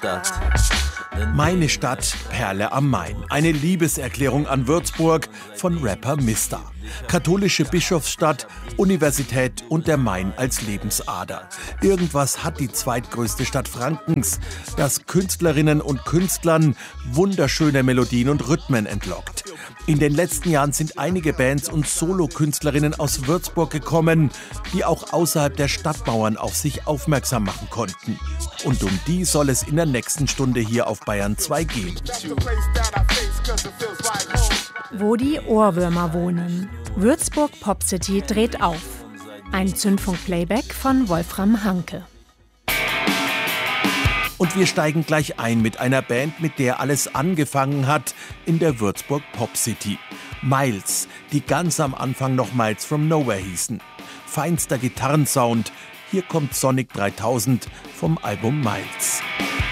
Stadt. Meine Stadt, Perle am Main. Eine Liebeserklärung an Würzburg von Rapper Mister. Katholische Bischofsstadt, Universität und der Main als Lebensader. Irgendwas hat die zweitgrößte Stadt Frankens, das Künstlerinnen und Künstlern wunderschöne Melodien und Rhythmen entlockt. In den letzten Jahren sind einige Bands und Solokünstlerinnen aus Würzburg gekommen, die auch außerhalb der Stadtmauern auf sich aufmerksam machen konnten. Und um die soll es in der nächsten Stunde hier auf Bayern 2 gehen. Wo die Ohrwürmer wohnen. Würzburg Pop City dreht auf. Ein Zündfunk-Playback von Wolfram Hanke. Und wir steigen gleich ein mit einer Band, mit der alles angefangen hat in der Würzburg Pop City. Miles, die ganz am Anfang noch Miles from Nowhere hießen. Feinster Gitarrensound. Hier kommt Sonic 3000 vom Album Miles.